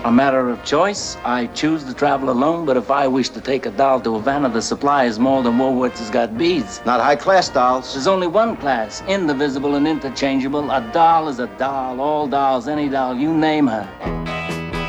A matter of choice, I choose to travel alone, but if I wish to take a doll to Havana, the supply is more than Woolworths has got beads. Not high-class dolls. There's only one class, indivisible and interchangeable. A doll is a doll, all dolls, any doll, you name her.